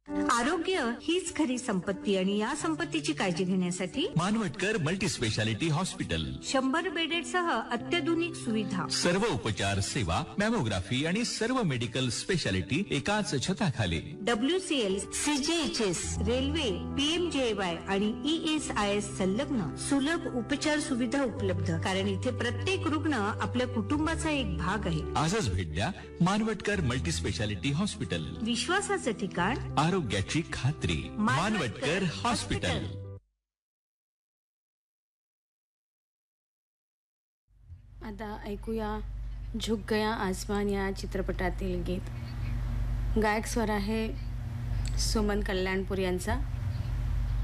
आरोग्य हीच खरी संपत्ती आणि या संपत्तीची काळजी घेण्यासाठी मानवटकर मल्टी स्पेशालिटी हॉस्पिटल 100 बेडेडसह अत्याधुनिक सुविधा, सर्व उपचार सेवा, मॅमोग्राफी आणि सर्व मेडिकल स्पेशालिटी एकाच छताखाली. WCL, CGHS, रेल्वे, PMJAY आणि ESIS संलग्न सुलभ उपचार सुविधा उपलब्ध. कारण इथे प्रत्येक रुग्ण आपल्या कुटुंबाचा एक भाग आहे. आजच भेट द्या मानवटकर मल्टी स्पेशालिटी हॉस्पिटल. विश्वासाचं ठिकाण, आरोग्याची खात्री. मानवटकर हॉस्पिटल. आता ऐकूया झुक गया आसमान या चित्रपटातील गीत. गायक स्वर आहे सुमन कल्याणपूर यांचा.